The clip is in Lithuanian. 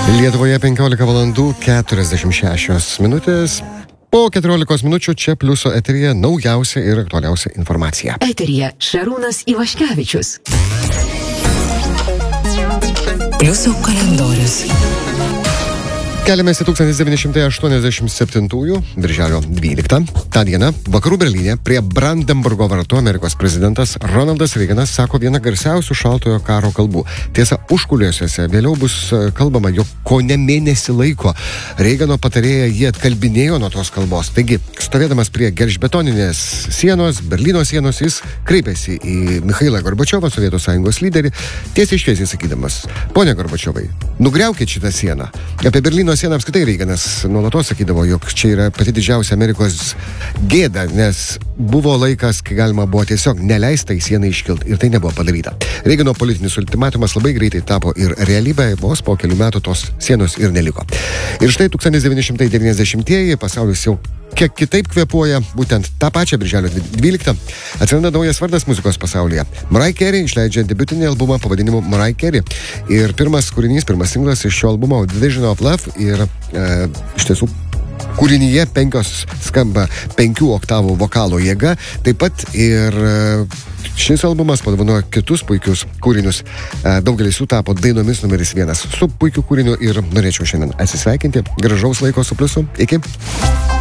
Lietuvoje 15 valandų 46 minutės. Po 14 minučių čia Pliuso eteryje naujausia ir aktualiausia informacija. Eteryje Šarūnas Ivaškevičius. Pliuso kalendorius. Keliamės į 1987 birželio 12. Ta diena vakarų Berlyne prie Brandenburgo vartų Amerikos prezidentas Ronaldas Reiganas sako vieną garsiausių šaltojo karo kalbų. Tiesa, užkulisiuose vėliau bus kalbama, jog kone mėnesį laiko Reigano patarėja jį atkalbinėjo nuo tos kalbos. Taigi, stovėdamas prie gelžbetoninės sienos, Berlyno sienos, jis kreipėsi į Michailą Gorbačiovą, Sovietų Sąjungos lyderį, tiesiai šviesiai sakydamas: "Pone Gorbačiovai, nugriaukit šitą sieną." Apie Berlyno sieną apskritai Reiganas nuolatos sakydavo, jog čia yra pati didžiausia Amerikos gėda, nes buvo laikas, kai galima buvo tiesiog neleista į sieną iškilti ir tai nebuvo padaryta. Reigano politinis ultimatumas labai greitai tapo ir realybė, vos po kelių metų tos sienos ir neliko. Ir štai 1990-ieji pasaulis jau kiek kitaip kvėpuoja, būtent tą pačią birželio 12 atsiranda naujas vardas muzikos pasaulyje. Mariah Carey išleidžia debiutinį albumą pavadinimu Mariah Carey. Ir pirmas kūrinys, pirmas singlas iš šio albumo Vision of Love. Ir iš tiesų kūrinyje skamba 5 oktavų vokalo jėga. Taip pat ir šis albumas padovanojo kitus puikius kūrinius. Daugelis jų tapo dainomis numeris 1 su puikiu kūriniu ir norėčiau šiandien atsisveikinti. Gražaus laiko su Pliusu. Iki.